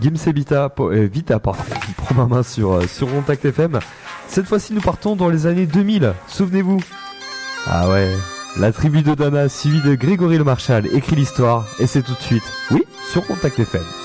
Gims et Vita, pardon. Prends ma main sur Contact FM. Cette fois-ci, nous partons dans les années 2000. Souvenez-vous. Ah ouais. La tribu de Dana, suivie de Grégory Le Marchal, écrit l'histoire. Et c'est tout de suite. Oui, sur Contact FM.